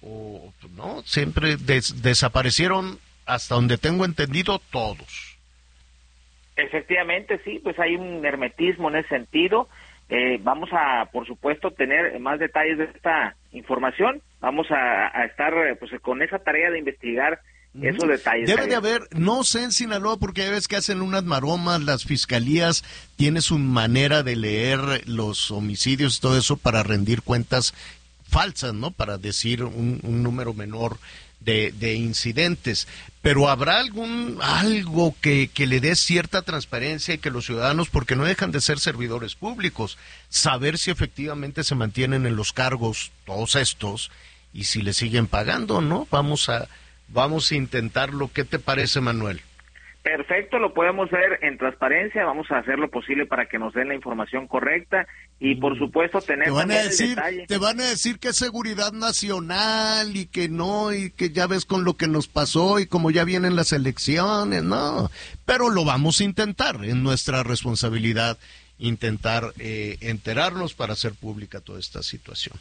o no, siempre des, desaparecieron, hasta donde tengo entendido, todos. Efectivamente, sí, pues hay un hermetismo en ese sentido. Eh, vamos a, por supuesto, tener más detalles de esta información. Vamos a, a estar pues con esa tarea de investigar esos detalles. Debe de haber, no sé en Sinaloa, porque ya ves que hacen unas maromas, las fiscalías tienen su manera de leer los homicidios y todo eso para rendir cuentas falsas, ¿no? Para decir un, un número menor de, de incidentes. Pero habrá algún algo que, que le dé cierta transparencia y que los ciudadanos, porque no dejan de ser servidores públicos, saber si efectivamente se mantienen en los cargos todos estos y si le siguen pagando, ¿no? Vamos a vamos a intentarlo. ¿Qué te parece, Manuel? Perfecto, lo podemos ver en transparencia, vamos a hacer lo posible para que nos den la información correcta y por supuesto tener te van a decir, el detalle. Te van a decir que es seguridad nacional y que no, y que ya ves con lo que nos pasó y como ya vienen las elecciones, no, pero lo vamos a intentar, es nuestra responsabilidad intentar eh, enterarnos para hacer pública toda esta situación.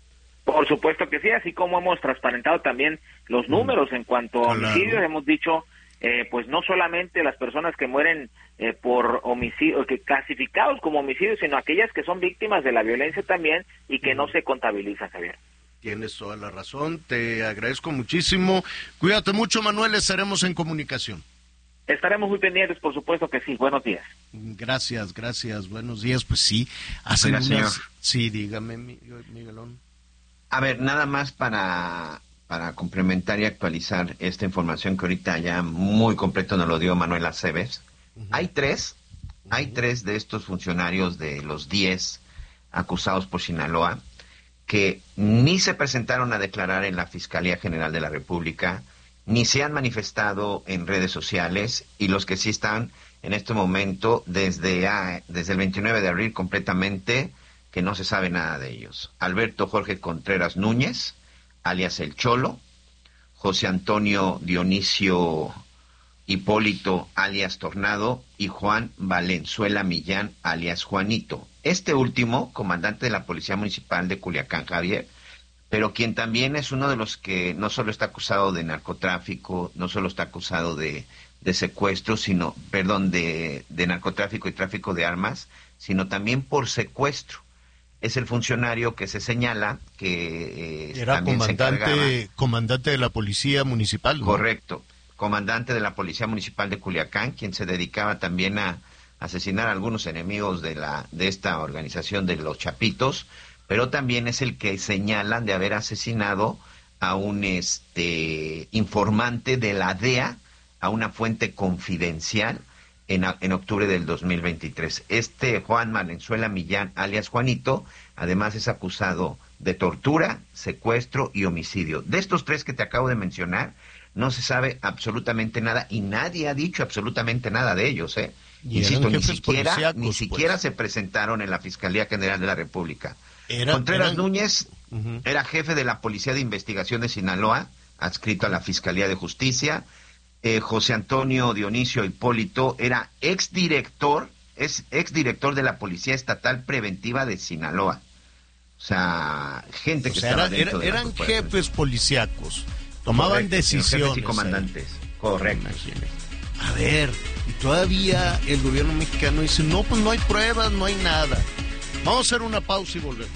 Por supuesto que sí, así como hemos transparentado también los números en cuanto a Claro. homicidios, hemos dicho Eh, pues no solamente las personas que mueren eh, por homicidio, que clasificados como homicidios, sino aquellas que son víctimas de la violencia también y que no se contabilizan, Javier. Tienes toda la razón, te agradezco muchísimo. Cuídate mucho, Manuel, estaremos en comunicación. Estaremos muy pendientes, por supuesto que sí. Buenos días. Gracias, gracias. Buenos días. Pues sí, hacen Oiga, unas... señor. Sí, dígame, Miguelón. A ver, nada más para... para complementar y actualizar esta información que ahorita ya muy completo nos lo dio Manuel Aceves. Uh-huh. Hay tres, uh-huh. hay tres de estos funcionarios de los diez acusados por Sinaloa que ni se presentaron a declarar en la Fiscalía General de la República, ni se han manifestado en redes sociales, y los que sí están en este momento desde, ah, desde el veintinueve de abril completamente, que no se sabe nada de ellos. Alberto Jorge Contreras Núñez, alias El Cholo, José Antonio Dionisio Hipólito, alias Tornado, y Juan Valenzuela Millán, alias Juanito. Este último, comandante de la Policía Municipal de Culiacán, Javier, pero quien también es uno de los que no solo está acusado de narcotráfico, no solo está acusado de, de secuestro, sino, perdón, de, de narcotráfico y tráfico de armas, sino también por secuestro. Es el funcionario que se señala que eh, era también comandante, comandante de la Policía Municipal, ¿no? Correcto, comandante de la Policía Municipal de Culiacán, quien se dedicaba también a asesinar a algunos enemigos de la de esta organización de los Chapitos, pero también es el que señalan de haber asesinado a un este informante de la D E A, a una fuente confidencial, En, en octubre del dos mil veintitrés. Este Juan Valenzuela Millán, alias Juanito, además es acusado de tortura, secuestro y homicidio. De estos tres que te acabo de mencionar, no se sabe absolutamente nada y nadie ha dicho absolutamente nada de ellos, ¿eh? Insisto, ni siquiera, ni siquiera pues. se presentaron en la Fiscalía General de la República. Era, Contreras eran... Núñez uh-huh. era jefe de la Policía de Investigación de Sinaloa, adscrito a la Fiscalía de Justicia. Eh, José Antonio Dionisio Hipólito era exdirector, es exdirector de la Policía Estatal Preventiva de Sinaloa. O sea, gente o que sea, estaba era, dentro era, de eran jefes policíacos, tomaban Correcto, decisiones. Jefes y comandantes, ahí. Correcto. A ver, y todavía el gobierno mexicano dice, no, pues no hay pruebas, no hay nada. Vamos a hacer una pausa y volvemos.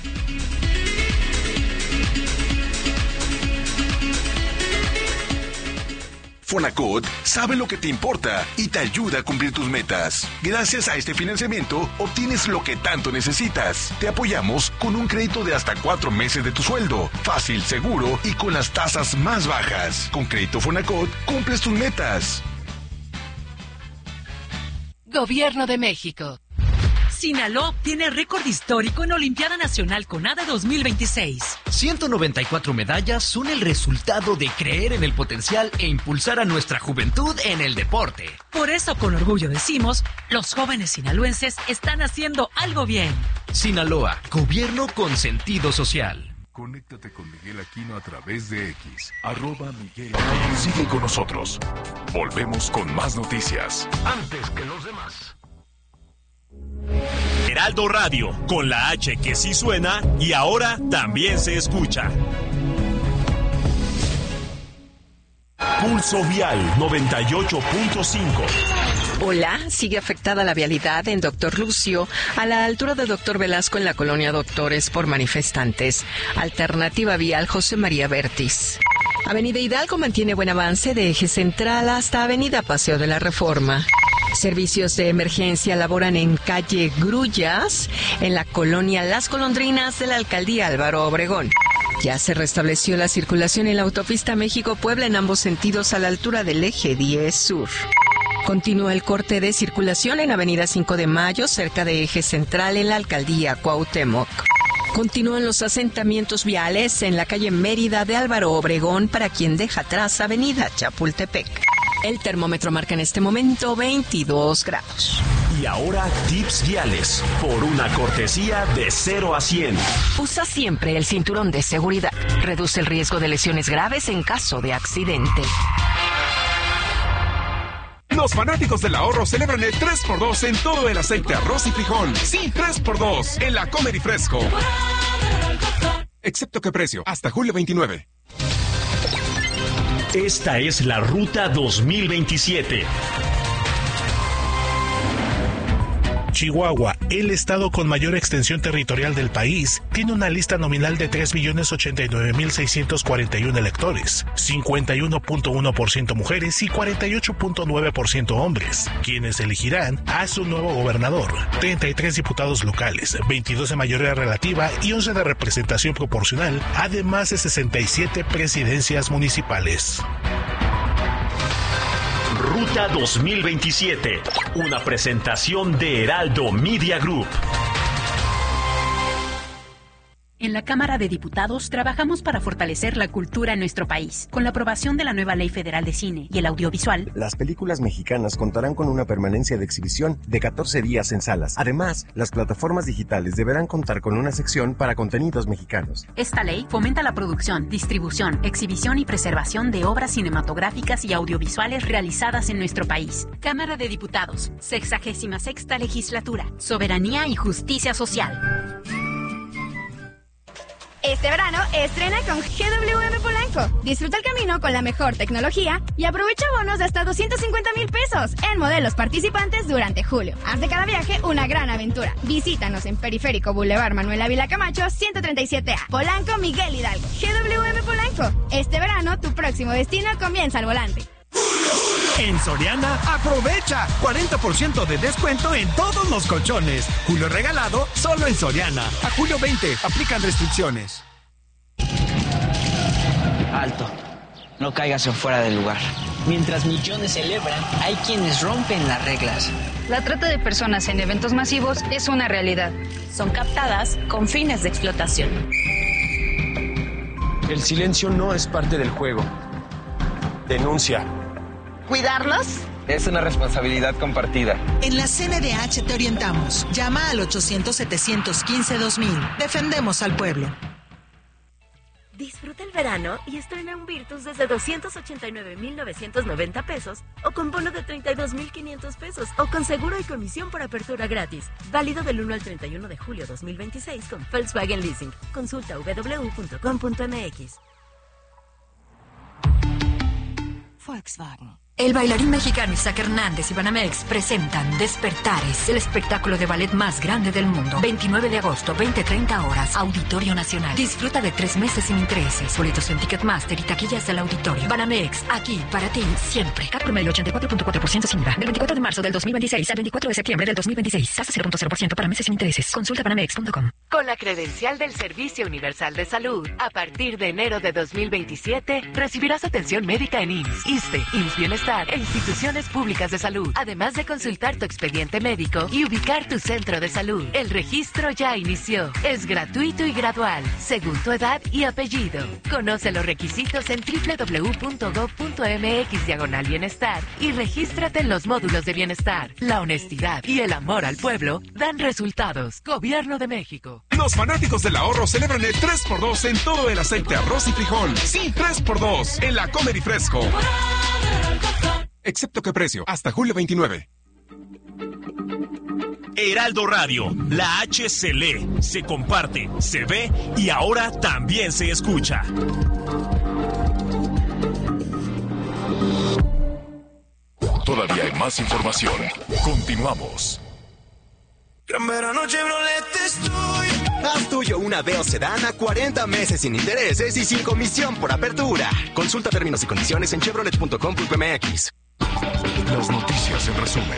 Fonacot sabe lo que te importa y te ayuda a cumplir tus metas. Gracias a este financiamiento, obtienes lo que tanto necesitas. Te apoyamos con un crédito de hasta cuatro meses de tu sueldo. Fácil, seguro y con las tasas más bajas. Con Crédito Fonacot, cumples tus metas. Gobierno de México. Sinaloa obtiene récord histórico en Olimpiada Nacional CONADE dos mil veintiséis. ciento noventa y cuatro medallas son el resultado de creer en el potencial e impulsar a nuestra juventud en el deporte. Por eso, con orgullo decimos, los jóvenes sinaloenses están haciendo algo bien. Sinaloa, gobierno con sentido social. Conéctate con Miguel Aquino a través de X, arroba Miguel. Sigue con nosotros. Volvemos con más noticias. Antes que los demás. Heraldo Radio, con la H que sí suena y ahora también se escucha. Pulso Vial noventa y ocho punto cinco. Hola, sigue afectada la vialidad en Doctor Lucio, a la altura de Doctor Velasco en la colonia Doctores por manifestantes. Alternativa vial José María Vértiz. Avenida Hidalgo mantiene buen avance de eje central hasta Avenida Paseo de la Reforma. Servicios de emergencia laboran en calle Grullas, en la colonia Las Golondrinas de la alcaldía Álvaro Obregón. Ya se restableció la circulación en la autopista México-Puebla en ambos sentidos a la altura del eje diez sur. Continúa el corte de circulación en Avenida cinco de Mayo, cerca de eje central en la alcaldía Cuauhtémoc. Continúan los asentamientos viales en la calle Mérida de Álvaro Obregón para quien deja atrás Avenida Chapultepec. El termómetro marca en este momento veintidós grados. Y ahora tips viales por una cortesía de cero a cien. Usa siempre el cinturón de seguridad. Reduce el riesgo de lesiones graves en caso de accidente. Los fanáticos del ahorro celebran el tres por dos en todo el aceite, arroz y frijol. Sí, tres por dos en la Comer y Fresco. Excepto que precio, hasta julio veintinueve. Esta es la Ruta dos mil veintisiete. Chihuahua, el estado con mayor extensión territorial del país, tiene una lista nominal de tres millones ochenta y nueve mil seiscientos cuarenta y uno electores, cincuenta y uno punto uno por ciento mujeres y cuarenta y ocho punto nueve por ciento hombres, quienes elegirán a su nuevo gobernador, treinta y tres diputados locales, veintidós de mayoría relativa y once de representación proporcional, además de sesenta y siete presidencias municipales. Ruta dos mil veintisiete, una presentación de Heraldo Media Group. En la Cámara de Diputados trabajamos para fortalecer la cultura en nuestro país. Con la aprobación de la nueva Ley Federal de Cine y el Audiovisual, las películas mexicanas contarán con una permanencia de exhibición de catorce días en salas. Además, las plataformas digitales deberán contar con una sección para contenidos mexicanos. Esta ley fomenta la producción, distribución, exhibición y preservación de obras cinematográficas y audiovisuales realizadas en nuestro país. Cámara de Diputados, sexagésima sexta legislatura. Soberanía y justicia social. Este verano estrena con G W M Polanco. Disfruta el camino con la mejor tecnología y aprovecha bonos de hasta doscientos cincuenta mil pesos en modelos participantes durante julio. Haz de cada viaje una gran aventura. Visítanos en Periférico Boulevard Manuel Ávila Camacho ciento treinta y siete A. Polanco, Miguel Hidalgo. G W M Polanco. Este verano tu próximo destino comienza al volante. En Soriana, aprovecha cuarenta por ciento de descuento en todos los colchones. Julio regalado, solo en Soriana. A julio veinte, aplican restricciones. Alto, no caigas en fuera del lugar. Mientras millones celebran, hay quienes rompen las reglas. La trata de personas en eventos masivos es una realidad. Son captadas con fines de explotación. El silencio no es parte del juego. Denuncia. ¿Cuidarlos? Es una responsabilidad compartida. En la C N D H te orientamos. Llama al ochocientos, setecientos quince, dos mil. Defendemos al pueblo. Disfruta el verano y estrena un Virtus desde doscientos ochenta y nueve mil novecientos noventa pesos o con bono de treinta y dos mil quinientos pesos o con seguro y comisión por apertura gratis. Válido del uno al treinta y uno de julio dos mil veintiséis con Volkswagen Leasing. Consulta w w w punto com punto m x. Volkswagen. El bailarín mexicano Isaac Hernández y Banamex presentan Despertares, el espectáculo de ballet más grande del mundo. veintinueve de agosto, veinte treinta horas, Auditorio Nacional. Disfruta de tres meses sin intereses. Boletos en Ticketmaster y taquillas del auditorio. Banamex, aquí para ti, siempre. Cat promedio ochenta y cuatro punto cuatro por ciento sin I V A. Del veinticuatro de marzo del dos mil veintiséis al veinticuatro de septiembre del dos mil veintiséis. Tasa cero punto cero por ciento para meses sin intereses. Consulta banamex punto com. Con la credencial del Servicio Universal de Salud, a partir de enero de dos mil veintisiete, recibirás atención médica en I M S S, ISSSTE, I M S S Bienestar e instituciones públicas de salud, además de consultar tu expediente médico y ubicar tu centro de salud. El registro ya inició. Es gratuito y gradual, según tu edad y apellido. Conoce los requisitos en w w w punto gov punto m x diagonal bienestar y regístrate en los módulos de bienestar. La honestidad y el amor al pueblo dan resultados. Gobierno de México. Los fanáticos del ahorro celebran el tres por dos en todo el aceite, arroz y frijol. Sí, tres por dos en la Comer y Fresco. Excepto que precio, hasta julio veintinueve. Heraldo Radio, la H se lee, se comparte, se ve y ahora también se escucha. Todavía hay más información. Continuamos. Gran Verano Chevrolet estoy. Haz tuyo una Veo Sedán a cuarenta meses sin intereses y sin comisión por apertura. Consulta términos y condiciones en chevrolet punto com punto m x. Las noticias en resumen.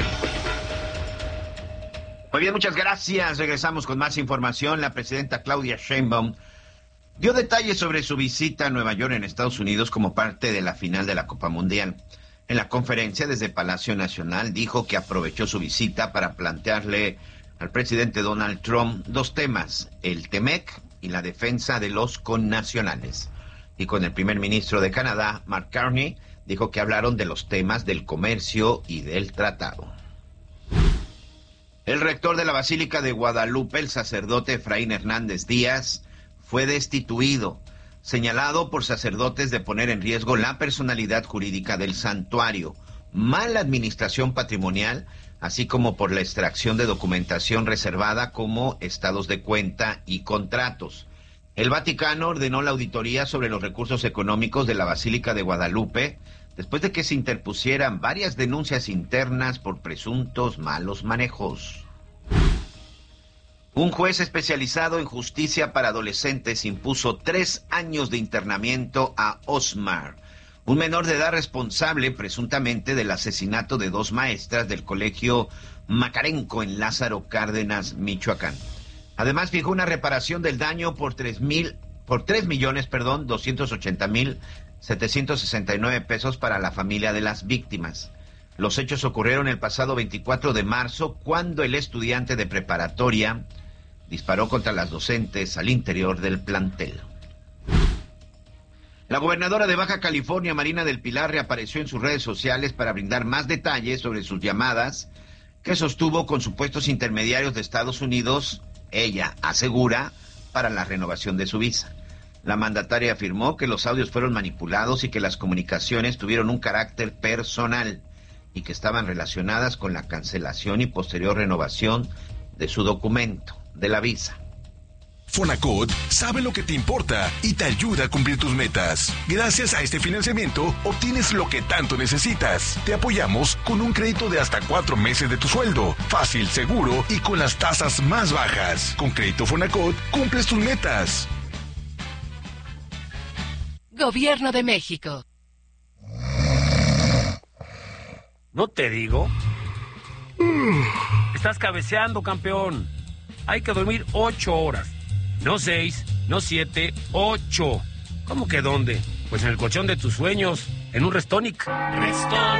Muy bien, muchas gracias. Regresamos con más información. La presidenta Claudia Sheinbaum dio detalles sobre su visita a Nueva York en Estados Unidos como parte de la final de la Copa Mundial. En la conferencia desde Palacio Nacional dijo que aprovechó su visita para plantearle al presidente Donald Trump dos temas, el TEMEC y la defensa de los connacionales. Y con el primer ministro de Canadá, Mark Carney, dijo que hablaron de los temas del comercio y del tratado. El rector de la Basílica de Guadalupe, el sacerdote Efraín Hernández Díaz, fue destituido, señalado por sacerdotes de poner en riesgo la personalidad jurídica del santuario, mala administración patrimonial, así como por la extracción de documentación reservada como estados de cuenta y contratos. El Vaticano ordenó la auditoría sobre los recursos económicos de la Basílica de Guadalupe después de que se interpusieran varias denuncias internas por presuntos malos manejos. Un juez especializado en justicia para adolescentes impuso tres años de internamiento a Osmar, un menor de edad responsable presuntamente del asesinato de dos maestras del colegio Macarenco en Lázaro Cárdenas, Michoacán. Además, fijó una reparación del daño por tres mil, por tres millones, perdón, doscientos ochenta mil setecientos sesenta y nueve pesos para la familia de las víctimas. Los hechos ocurrieron el pasado veinticuatro de marzo, cuando el estudiante de preparatoria disparó contra las docentes al interior del plantel. La gobernadora de Baja California, Marina del Pilar, reapareció en sus redes sociales para brindar más detalles sobre sus llamadas que sostuvo con supuestos intermediarios de Estados Unidos, ella asegura, para la renovación de su visa. La mandataria afirmó que los audios fueron manipulados y que las comunicaciones tuvieron un carácter personal y que estaban relacionadas con la cancelación y posterior renovación de su documento, de la visa. Fonacot sabe lo que te importa y te ayuda a cumplir tus metas. Gracias a este financiamiento obtienes lo que tanto necesitas. Te apoyamos con un crédito de hasta cuatro meses de tu sueldo. Fácil, seguro y con las tasas más bajas. Con Crédito Fonacot cumples tus metas. Gobierno de México. ¿No te digo? Estás cabeceando, campeón. Hay que dormir ocho horas. No seis, no siete, ocho. ¿Cómo que dónde? Pues en el colchón de tus sueños, en un Restonic. Restonic.